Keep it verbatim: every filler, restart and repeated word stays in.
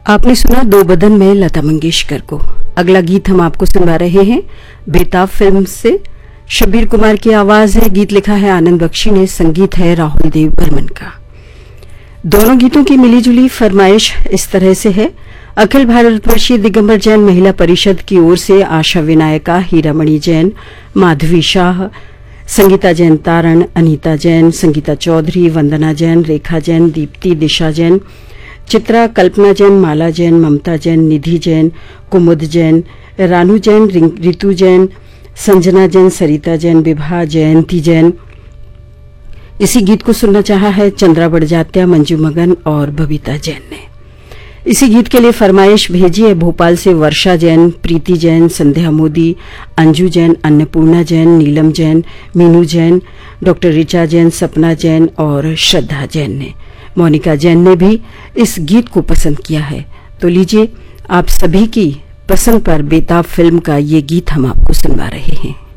आपने सुना दो बदन में लता मंगेशकर को। अगला गीत हम आपको सुनवा रहे हैं बेताब फिल्म से। शब्बीर कुमार की आवाज है, गीत लिखा है आनंद बख्शी ने, संगीत है राहुल देव बर्मन का। दोनों गीतों की मिलीजुली फरमाइश इस तरह से है। अखिल भारतवर्षीय दिगंबर जैन महिला परिषद की ओर से आशा विनायका, हीरामणि जैन, माधवी शाह, संगीता जैन तारण, अनीता जैन, संगीता चौधरी, वंदना जैन, रेखा जैन, दीप्ति, दिशा जैन, चित्रा, कल्पना जैन, माला जैन, ममता जैन, निधि जैन, कुमुद जैन, रानू जैन, रितु जैन, संजना जैन, सरिता जैन, विभा, जयंती जैन। इसी गीत को सुनना चाहा है चंद्रा बड़जात्या, मंजू मगन और बबीता जैन ने। इसी गीत के लिए फरमाइश भेजी है भोपाल से वर्षा जैन, प्रीति जैन, संध्या मोदी, अंजू जैन, अन्नपूर्णा जैन, नीलम जैन, मीनू जैन, डॉक्टर ऋचा जैन, सपना जैन और श्रद्धा जैन ने। मोनिका जैन ने भी इस गीत को पसंद किया है। तो लीजिए, आप सभी की पसंद पर बेताब फिल्म का ये गीत हम आपको सुनवा रहे हैं।